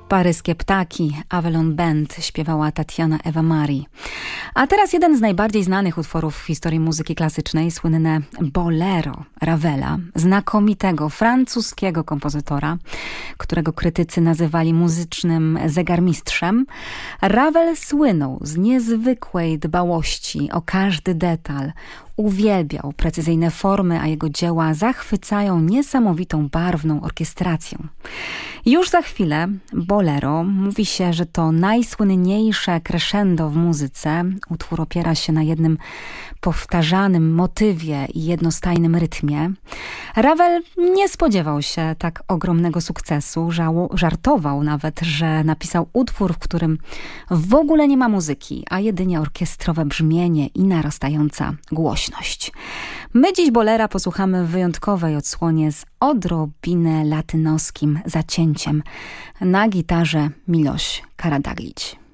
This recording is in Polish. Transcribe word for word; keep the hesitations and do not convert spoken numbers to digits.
Paryskie ptaki, Avalon Band śpiewała Tatiana Eva Mari. A teraz jeden z najbardziej znanych utworów w historii muzyki klasycznej, słynne Bolero Ravela, znakomitego francuskiego kompozytora, którego krytycy nazywali muzycznym zegarmistrzem. Ravel słynął z niezwykłej dbałości o każdy detal. Uwielbiał precyzyjne formy, a jego dzieła zachwycają niesamowitą barwną orkiestracją. Już za chwilę Bolero mówi się, że to najsłynniejsze crescendo w muzyce. Utwór opiera się na jednym powtarzanym motywie i jednostajnym rytmie. Ravel nie spodziewał się tak ogromnego sukcesu. Żało, żartował nawet, że napisał utwór, w którym w ogóle nie ma muzyki, a jedynie orkiestrowe brzmienie i narastająca głośność. My dziś Bolera posłuchamy w wyjątkowej odsłonie z odrobinę latynoskim zacięciem na gitarze Miloš Karadaglić.